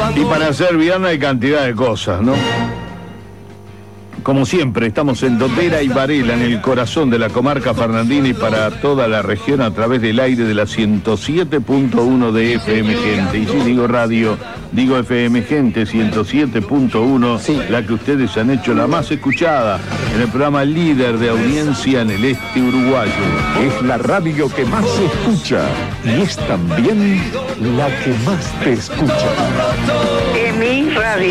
Y para hacer viernes hay cantidad de cosas, ¿no? Como siempre, estamos en Dotera y Varela, en el corazón de la comarca fernandina y para toda la región a través del aire de la 107.1 de FM Gente. Y si digo radio, digo FM Gente 107.1, sí, la que ustedes han hecho la más escuchada en el programa líder de audiencia en el este uruguayo. Es la radio que más se escucha y es también la que más te escucha. Es mi radio.